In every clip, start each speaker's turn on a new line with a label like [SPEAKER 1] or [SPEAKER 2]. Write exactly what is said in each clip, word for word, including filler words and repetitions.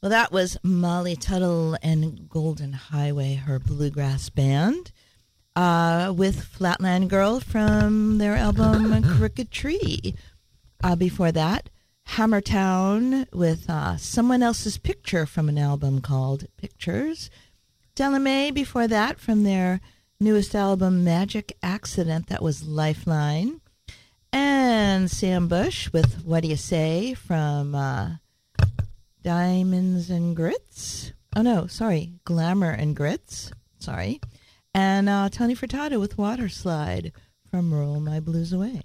[SPEAKER 1] Well, that was Molly Tuttle and Golden Highway, her bluegrass band, uh, with Flatland Girl from their album Crooked Tree. Uh, before that, Hammertown with uh, Someone Else's Picture from an album called Pictures. Delamay before that from their newest album Magic Accident, that was Lifeline. And Sam Bush with What Do You Say from uh, Diamonds and Grits. Oh, no, sorry, Glamour and Grits. Sorry. And uh, Tony Furtado with Water Slide from Roll My Blues Away.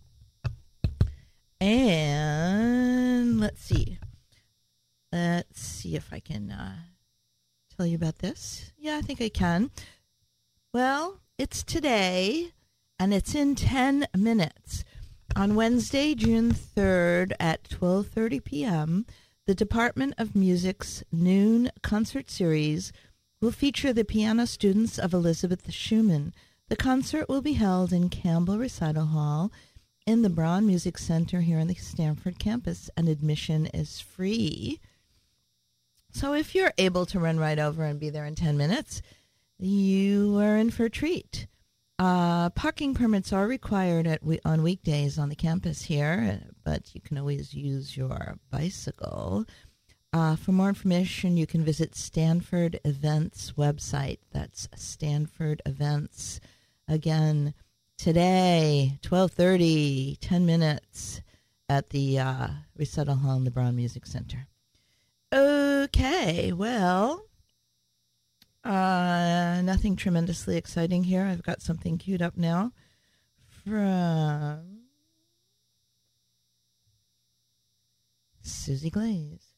[SPEAKER 1] And let's see. Let's see if I can uh, tell you about this. Yeah, I think I can. Well, it's today, and it's in ten minutes. On Wednesday, June third at twelve thirty p.m., the Department of Music's Noon Concert Series will feature the piano students of Elizabeth Schumann. The concert will be held in Campbell Recital Hall in the Braun Music Center here on the Stanford campus, and admission is free. So if you're able to run right over and be there in ten minutes, you are in for a treat. Uh, parking permits are required at we- on weekdays on the campus here, but you can always use your bicycle. Uh, for more information, you can visit Stanford Events website. That's Stanford Events. Again, today, twelve thirty, ten minutes at the uh, Recital Hall in the Braun Music Center. Okay, well, uh, nothing tremendously exciting here. I've got something queued up now from Susie Glaze.